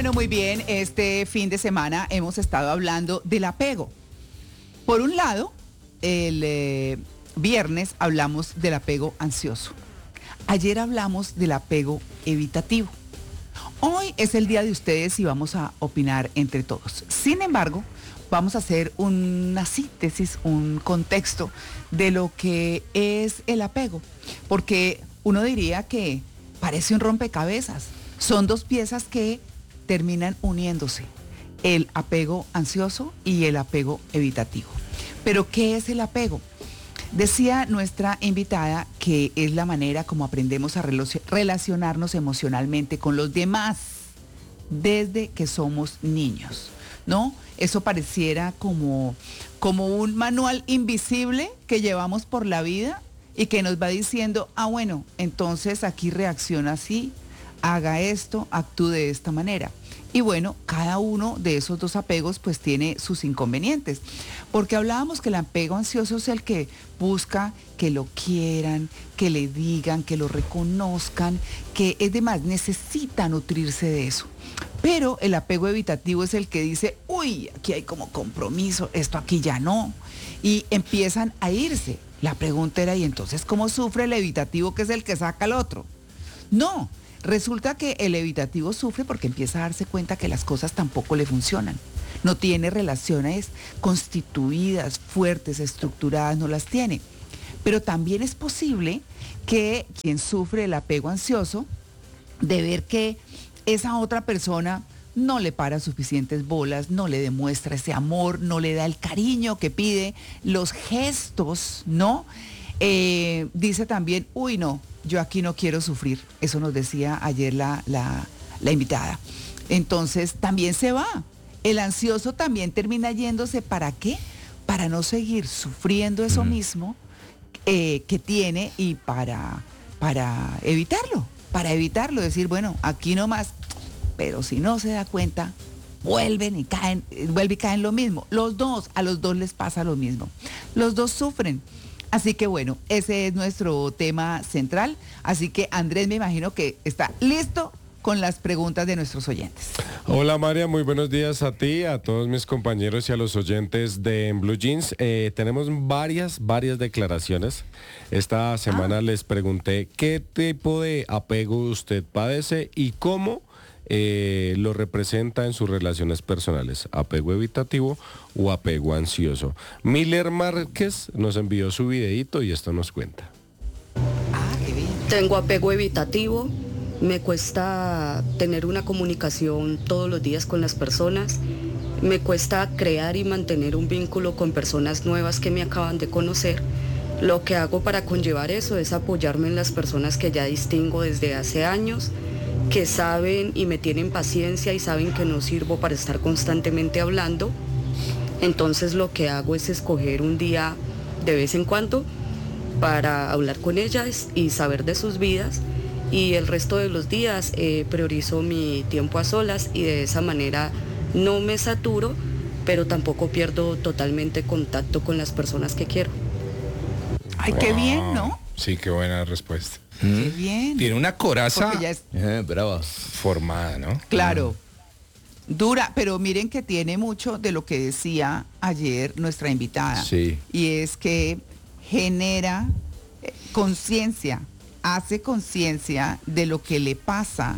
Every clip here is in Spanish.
Bueno, muy bien, este fin de semana hemos estado hablando del apego. Por un lado, el viernes hablamos del apego ansioso. Ayer hablamos del apego evitativo. Hoy es el día de ustedes y vamos a opinar entre todos. Sin embargo, vamos a hacer una síntesis, un contexto de lo que es el apego. Porque uno diría que parece un rompecabezas. Son dos piezas que terminan uniéndose, el apego ansioso y el apego evitativo. Pero, ¿qué es el apego? Decía nuestra invitada que es la manera como aprendemos a relacionarnos emocionalmente con los demás desde que somos niños, ¿no? Eso pareciera como un manual invisible que llevamos por la vida y que nos va diciendo, bueno, entonces aquí reacciona así, haga esto, actúe de esta manera. Y bueno, cada uno de esos dos apegos pues tiene sus inconvenientes, porque hablábamos que el apego ansioso es el que busca que lo quieran, que le digan, que lo reconozcan, que es demás, necesita nutrirse de eso. Pero el apego evitativo es el que dice, uy, aquí hay como compromiso, esto aquí ya no, y empiezan a irse. La pregunta era, ¿y entonces cómo sufre el evitativo, que es el que saca al otro? No. Resulta que el evitativo sufre porque empieza a darse cuenta que las cosas tampoco le funcionan. No tiene relaciones constituidas, fuertes, estructuradas, no las tiene. Pero también es posible que quien sufre el apego ansioso, de ver que esa otra persona no le para suficientes bolas, no le demuestra ese amor, no le da el cariño que pide, los gestos, ¿no? Dice también, uy, no, yo aquí no quiero sufrir. Eso nos decía ayer la invitada. Entonces también se va. El ansioso también termina yéndose. ¿Para qué? Para no seguir sufriendo eso mismo que tiene y para evitarlo. Para evitarlo, decir, bueno, aquí nomás. Pero si no se da cuenta, vuelve y caen lo mismo. A los dos les pasa lo mismo. Los dos sufren. Así que bueno, ese es nuestro tema central. Así que Andrés, me imagino que está listo con las preguntas de nuestros oyentes. Hola María, muy buenos días a ti, a todos mis compañeros y a los oyentes de En Blue Jeans. Tenemos varias declaraciones. Esta semana les pregunté qué tipo de apego usted padece y cómo lo representa en sus relaciones personales, apego evitativo o apego ansioso. Miller Márquez nos envió su videíto y esto nos cuenta. Qué bien. Tengo apego evitativo, me cuesta tener una comunicación todos los días con las personas, me cuesta crear y mantener un vínculo con personas nuevas que me acaban de conocer. Lo que hago para conllevar eso es apoyarme en las personas que ya distingo desde hace años, que saben y me tienen paciencia y saben que no sirvo para estar constantemente hablando. Entonces lo que hago es escoger un día de vez en cuando para hablar con ellas y saber de sus vidas, y el resto de los días priorizo mi tiempo a solas y de esa manera no me saturo, pero tampoco pierdo totalmente contacto con las personas que quiero. Ay, qué bien, ¿no? Sí, qué buena respuesta. Qué bien. Tiene una coraza Porque ya es brava, formada, ¿no? claro, dura, pero miren que tiene mucho de lo que decía ayer nuestra invitada. Sí. Y es que genera conciencia, hace conciencia de lo que le pasa,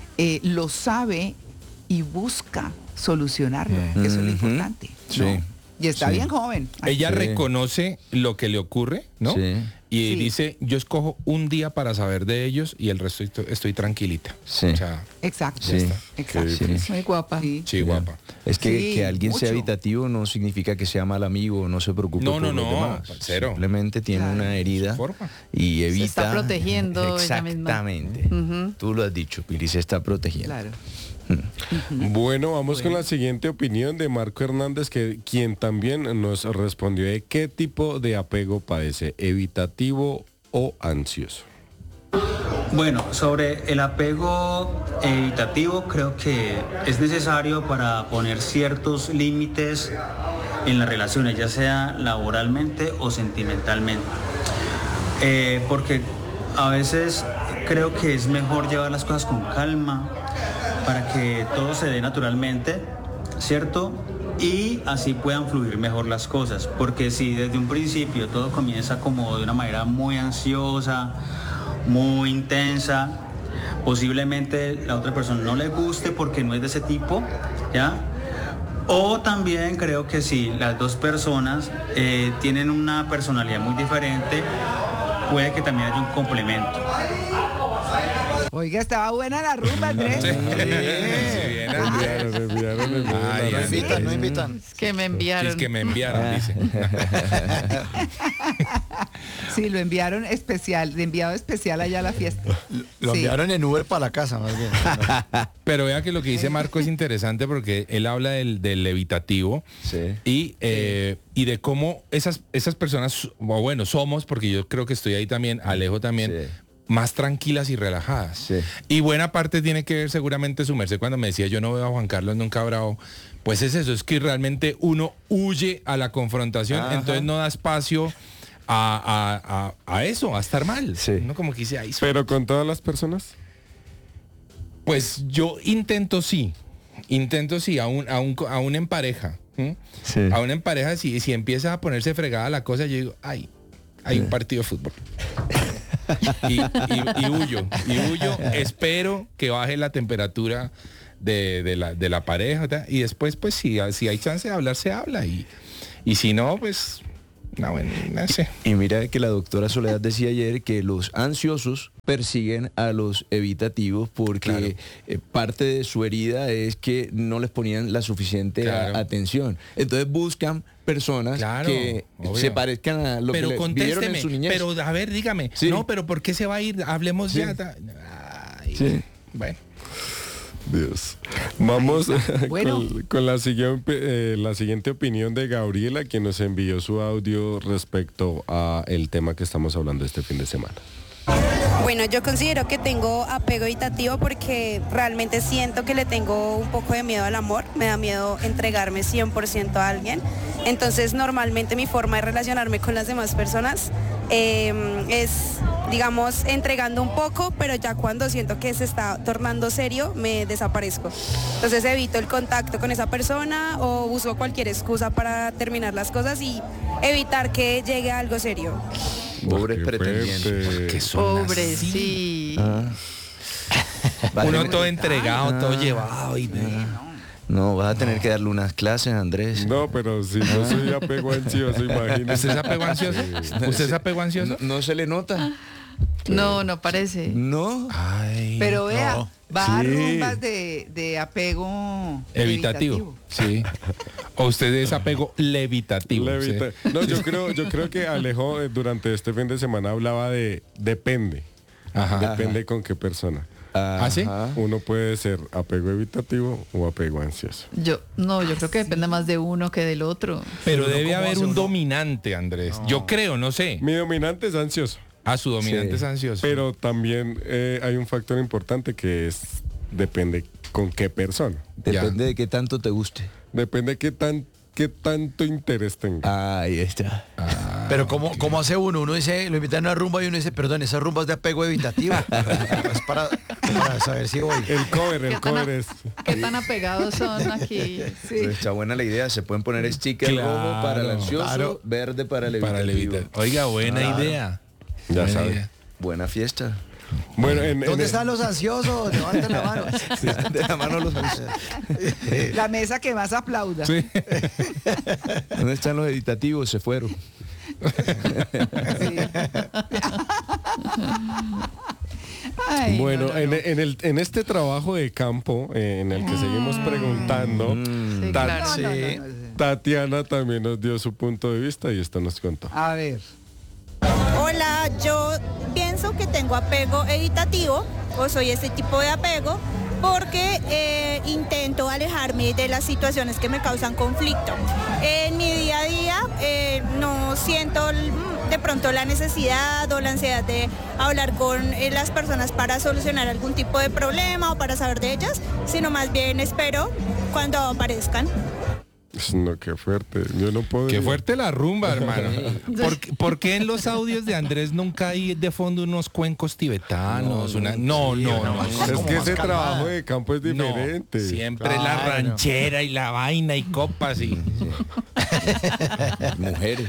lo sabe y busca solucionarlo. Eso es lo importante, ¿no? Sí. Y está bien joven. Ella Sí. reconoce lo que le ocurre, ¿no? Sí. Y Sí. dice, yo escojo un día para saber de ellos y el resto estoy tranquilita. Sí. O sea, Exacto. Sí. Exacto. Sí. Muy guapa. Sí. sí, guapa. Es que, Sí, que alguien sea mucho. evitativo no significa que sea mal amigo, no se preocupe No, por no, los no, demás. cero. Simplemente tiene Claro. una herida Su forma. y evita. Se está protegiendo ella misma. Exactamente. Tú lo has dicho, Pili, se está protegiendo. Claro. Bueno, vamos con la siguiente opinión de Marco Hernández, quien también nos respondió de qué tipo de apego padece, evitativo o ansioso. Bueno, sobre el apego evitativo, creo que es necesario para poner ciertos límites en las relaciones, ya sea laboralmente o sentimentalmente. Porque a veces creo que es mejor llevar las cosas con calma, para que todo se dé naturalmente, ¿cierto? Y así puedan fluir mejor las cosas, porque si desde un principio todo comienza como de una manera muy ansiosa, muy intensa, posiblemente la otra persona no le guste porque no es de ese tipo, ¿ya? O también creo que si las dos personas tienen una personalidad muy diferente, puede que también haya un complemento. Oiga, estaba buena la rumba, Andrés. No invitan. Es que me enviaron. Es que me enviaron, dice. Sí, lo enviaron especial, de enviado especial allá a la fiesta. Lo Sí. enviaron en Uber para la casa, más bien. Pero vea que lo que dice Marco es interesante porque él habla del evitativo Sí. y de cómo esas personas, o bueno, somos, porque yo creo que estoy ahí también, Alejo también, Sí. más tranquilas y relajadas. Sí. Y buena parte tiene que ver seguramente su merced cuando me decía yo no veo a Juan Carlos nunca bravo. Pues es eso, es que realmente uno huye a la confrontación, Ajá. entonces no da espacio a eso, a estar mal. Sí. Uno como que dice, ay, Pero con todas las personas. pues yo intento sí, aún en pareja. ¿m? Sí. Aún en pareja, si empieza a ponerse fregada la cosa, yo digo, ay, hay un partido de fútbol. y huyo, espero que baje la temperatura de la pareja, ¿tá? Y después, pues si hay chance de hablar, se habla, y si no, pues, no, bueno, no sé. Y mira que la doctora Soledad decía ayer que los ansiosos persiguen a los evitativos porque parte de su herida es que no les ponían la suficiente Claro. atención. Entonces buscan personas Claro, que obvio. se parezcan a lo Pero que vivieron en contésteme, su niñez. pero a ver, dígame, Sí. no, pero ¿por qué se va a ir? Hablemos Sí. ya. Ay, Sí. bueno. Dios. Vamos Bueno. con la siguiente opinión de Gabriela, quien nos envió su audio respecto a el tema que estamos hablando este fin de semana. Bueno, yo considero que tengo apego evitativo porque realmente siento que le tengo un poco de miedo al amor, me da miedo entregarme 100% a alguien. Entonces, normalmente mi forma de relacionarme con las demás personas es, digamos, entregando un poco, pero ya cuando siento que se está tornando serio, me desaparezco. Entonces evito el contacto con esa persona o uso cualquier excusa para terminar las cosas y evitar que llegue a algo serio. Pobres Qué pretendientes. fuerte. Que son Pobre, así. sí. Uno todo entregado, todo llevado y No, vas a tener que darle unas clases, Andrés. No, pero si yo soy apego ansioso, imagínese. ¿Usted es apego ansioso? ¿Usted es apego ansioso? No se le nota. No, no parece. No. Ay, Pero vea, no. va a Sí. rumbas de apego evitativo. Sí. O usted es apego levitativo. Levita- sí. No, yo creo que Alejo durante este fin de semana hablaba de depende. Ajá. Depende con qué persona. ¿Ah, sí? Uno puede ser apego evitativo o apego ansioso. Yo creo que depende más de uno que del otro. Pero Uno debe cómo haber hace un uno. dominante, Andrés. Yo creo, no sé. Mi dominante es ansioso, Su dominante Sí. es ansioso. pero también hay un factor importante que es depende con qué persona. Depende de qué tanto te guste. Depende qué tanto interés tenga. Ahí está. Pero ¿cómo hace uno? Uno dice, lo invitan a una rumba y uno dice, perdón, esa rumba es de apego evitativo. Es para saber si voy. El cover es... ¿Qué tan apegados son aquí? Está buena la idea. Se pueden poner sticker Claro, rojo para el ansioso, claro. verde para el Para evitativo. levitar. Oiga, buena idea. Ya Buena sabe. idea. Buena fiesta. Bueno, ¿Dónde están los ansiosos? Levanten la mano. De la mano los La mesa que más aplauda. Sí. ¿Dónde están los evitativos? Se fueron. Sí. Ay, Bueno, no, no, no. en este trabajo de campo en el que seguimos preguntando, Sí, Ta- claro. No, no, no, no. Tatiana también nos dio su punto de vista y esto nos contó. A ver. Hola, yo pienso que tengo apego evitativo o soy ese tipo de apego porque intento alejarme de las situaciones que me causan conflicto. En mi día a día no siento de pronto la necesidad o la ansiedad de hablar con las personas para solucionar algún tipo de problema o para saber de ellas, sino más bien espero cuando aparezcan. No, qué fuerte. Yo no puedo. Qué fuerte la rumba, hermano. ¿Por qué en los audios de Andrés nunca hay de fondo unos cuencos tibetanos? No. Es que ese trabajo de campo es diferente. No, siempre la ranchera y la vaina y copas y Mujeres.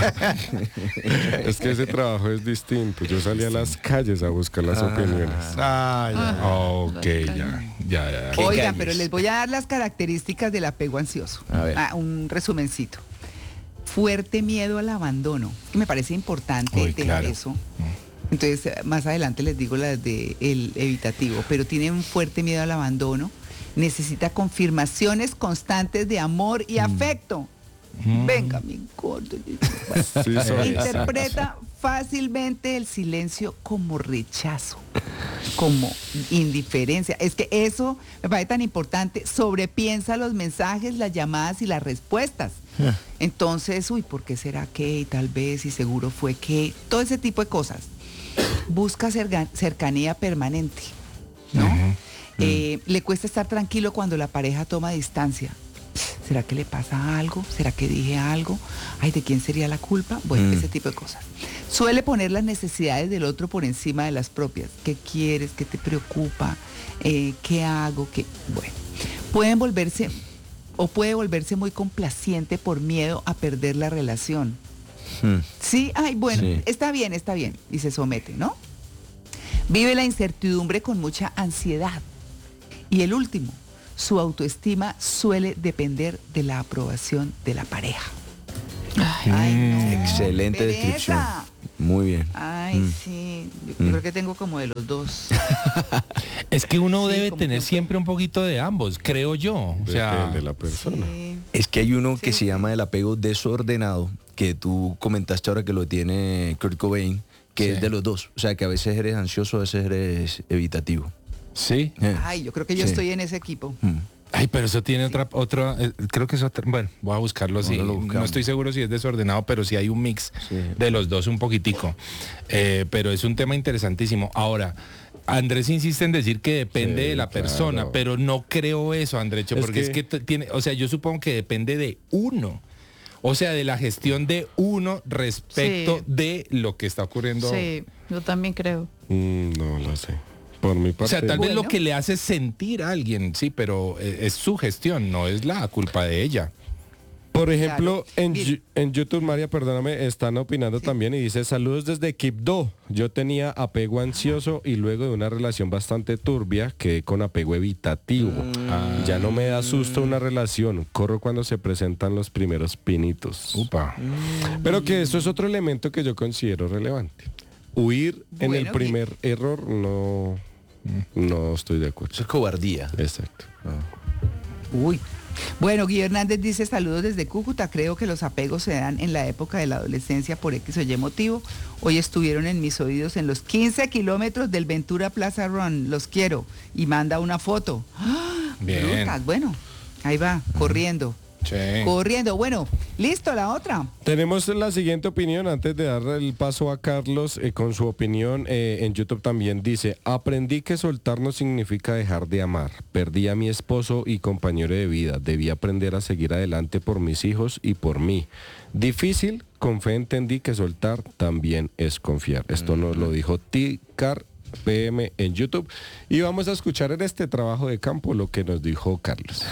Es que ese trabajo es distinto. Yo salí a las calles a buscar las opiniones. Ok, ya. Oigan, pero les voy a dar las características del apego ansioso. A ver. Un resumencito. Fuerte miedo al abandono. Me parece importante dejar claro. eso. Entonces, más adelante les digo las de el evitativo, pero tiene un fuerte miedo al abandono. Necesita confirmaciones constantes de amor y afecto. Venga, mi gordo. Sí, Interpreta fácilmente el silencio como rechazo, como indiferencia. Es que eso me parece tan importante. Sobrepiensa los mensajes, las llamadas y las respuestas. Entonces, ¿por qué será que? Y tal vez, y seguro fue que. Todo ese tipo de cosas. Busca cercanía permanente, ¿no? Le cuesta estar tranquilo cuando la pareja toma distancia. ¿Será que le pasa algo? ¿Será que dije algo? Ay, ¿de quién sería la culpa? Bueno, ese tipo de cosas. Suele poner las necesidades del otro por encima de las propias. ¿Qué quieres? ¿Qué te preocupa? ¿Qué hago? Bueno, puede volverse muy complaciente por miedo a perder la relación. Sí, está bien. Y se somete, ¿no? Vive la incertidumbre con mucha ansiedad. Y el último, su autoestima suele depender de la aprobación de la pareja. Excelente descripción. Muy bien. Sí. Yo creo que tengo como de los dos. Es que uno debe tener siempre un poquito de ambos, creo yo. O sea, depende de la persona. Sí. Es que hay uno que se llama el apego desordenado, que tú comentaste ahora que lo tiene Kurt Cobain, que es de los dos. O sea, que a veces eres ansioso, a veces eres evitativo. Sí. Yo creo que yo estoy en ese equipo. Ay, pero eso tiene otra, creo que es otra, bueno, voy a buscarlo así. No estoy seguro si es desordenado, pero sí hay un mix de los dos un poquitico. Pero es un tema interesantísimo. Ahora, Andrés insiste en decir que depende de la persona, claro. pero no creo eso, Andrecho, porque es que tiene, o sea, yo supongo que depende de uno. O sea, de la gestión de uno respecto de lo que está ocurriendo. Sí, yo también creo. No lo sé. Por mi parte. O sea, tal vez lo que le hace sentir a alguien, sí, pero es su gestión, no es la culpa de ella. Por ejemplo, en YouTube, María, perdóname, están opinando también y dice: saludos desde Quibdó. Yo tenía apego ansioso y luego de una relación bastante turbia quedé con apego evitativo. Ya no me da susto una relación, corro cuando se presentan los primeros pinitos. Pero que eso es otro elemento que yo considero relevante. Huir en el primer error no estoy de acuerdo. Eso es cobardía. Exacto. Bueno, Guillermo Hernández dice: saludos desde Cúcuta. Creo que los apegos se dan en la época de la adolescencia por X o Y motivo. Hoy estuvieron en mis oídos en los 15 kilómetros del Ventura Plaza Run. Los quiero. Y manda una foto. Bien. Brutas. Bueno, ahí va, corriendo. Sí. Corriendo. Bueno, listo, la otra. Tenemos la siguiente opinión antes de dar el paso a Carlos con su opinión. En YouTube también dice: aprendí que soltar no significa dejar de amar. Perdí a mi esposo y compañero de vida. Debí aprender a seguir adelante por mis hijos y por mí. Difícil, con fe entendí que soltar también es confiar. Esto nos lo dijo Ticar PM en YouTube. Y vamos a escuchar en este trabajo de campo lo que nos dijo Carlos.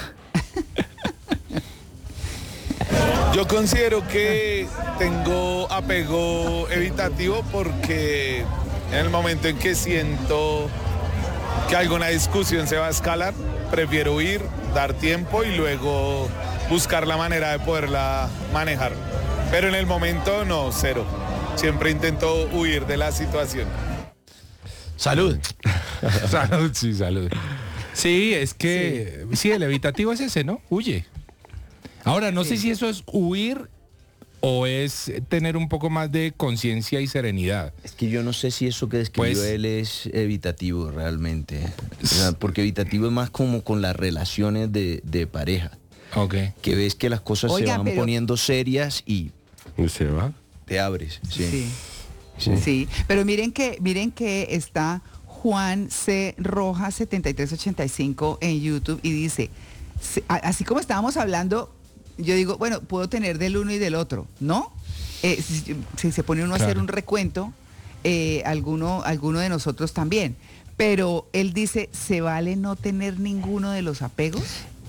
Yo considero que tengo apego evitativo porque en el momento en que siento que alguna discusión se va a escalar, prefiero huir, dar tiempo y luego buscar la manera de poderla manejar. Pero en el momento no, cero. Siempre intento huir de la situación. Salud. Salud, sí, salud. Sí, es que sí, el evitativo es ese, ¿no? Huye. Ahora, no sé si eso es huir o es tener un poco más de conciencia y serenidad. Es que yo no sé si eso que describió él es evitativo realmente. O sea, porque evitativo es más como con las relaciones de pareja. Okay. Que ves que las cosas se van poniendo serias y se va. Te abres. Sí. Pero miren que está Juan C. Rojas 7385 en YouTube y dice, así como estábamos hablando yo digo, bueno, puedo tener del uno y del otro, ¿no? Si se pone uno a hacer un recuento, alguno de nosotros también. Pero él dice, ¿se vale no tener ninguno de los apegos?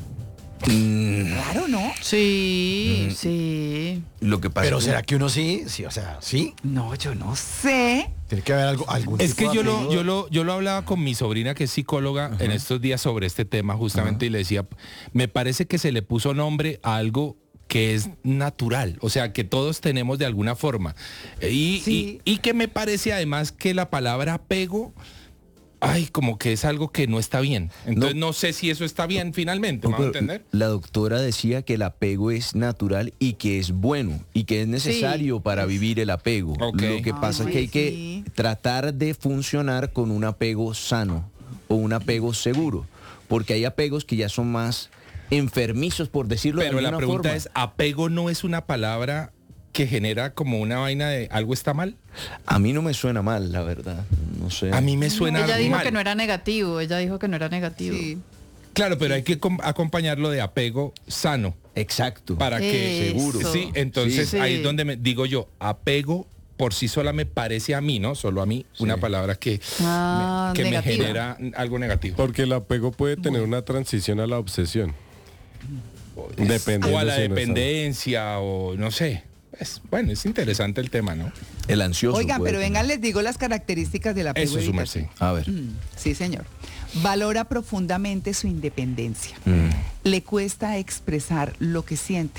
Claro, ¿no? Sí, sí. Lo que pasa Pero es ¿será que uno sí? Sí, o sea, ¿sí? No, yo no sé. Tiene que haber algún Es que tipo de apego. yo lo hablaba con mi sobrina que es psicóloga en estos días sobre este tema justamente y le decía, me parece que se le puso nombre a algo que es natural, o sea, que todos tenemos de alguna forma. Y que me parece además que la palabra apego, ay, como que es algo que no está bien. Entonces no sé si eso está bien finalmente, ¿me va a entender? La doctora decía que el apego es natural y que es bueno y que es necesario para vivir el apego. Ok. Lo que pasa es que hay que tratar de funcionar con un apego sano o un apego seguro, porque hay apegos que ya son más enfermizos, por decirlo de Pero alguna la pregunta forma. es, ¿apego no es una palabra que genera como una vaina de algo está mal? A mí no me suena mal, la verdad. No sé. A mí me suena Ella dijo mal. que no era negativo, ella dijo que no era negativo. Sí. Claro, pero hay que acompañarlo de apego sano. Exacto. Para que Eso. Seguro. Sí, entonces Sí. ahí es donde me digo yo, apego por sí sola me parece a mí, ¿no? Solo a mí, una palabra que, me negativa. genera algo negativo. Porque el apego puede tener una transición a la obsesión. Dependiendo O a la si uno está- dependencia, o no sé. Bueno, es interesante el tema, ¿no? El ansioso. Oigan, puede pero tener. vengan, les digo las características del apego Eso es su evitativo. merced. A ver. Sí, señor. Valora profundamente su independencia. Le cuesta expresar lo que siente.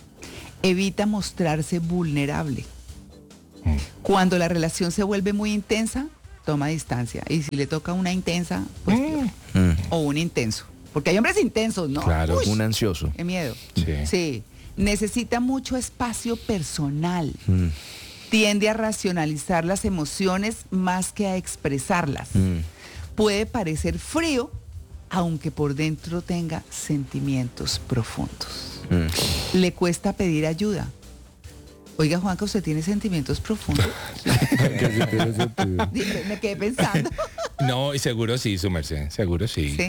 Evita mostrarse vulnerable. Cuando la relación se vuelve muy intensa, toma distancia. Y si le toca una intensa, pues peor. O un intenso. Porque hay hombres intensos, ¿no? Claro, Uy, un ansioso. qué miedo. Sí. Sí. Necesita mucho espacio personal. Tiende a racionalizar las emociones más que a expresarlas. Puede parecer frío, aunque por dentro tenga sentimientos profundos. Le cuesta pedir ayuda. Oiga, Juanca, ¿usted tiene sentimientos profundos? Que sí tiene sentido. Me quedé pensando. No, y seguro sí, su merced, seguro sí. Sí.